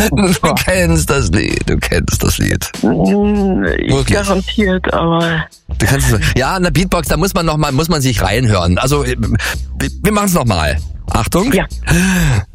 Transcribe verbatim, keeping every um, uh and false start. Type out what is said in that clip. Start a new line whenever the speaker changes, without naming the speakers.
Du kennst das Lied, du kennst das Lied.
Wirklich? Garantiert, aber...
Du kannst es, ja, in der Beatbox, da muss man noch mal, muss man sich reinhören. Also, wir, wir machen es nochmal. Achtung.
Ja.